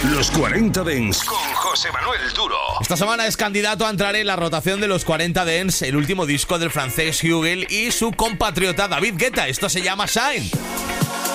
Los 40 Dents con José Manuel Duro. Esta semana es candidato a entrar en la rotación de los 40 Dents, el último disco del francés Huguel y su compatriota David Guetta. Esto se llama Shine.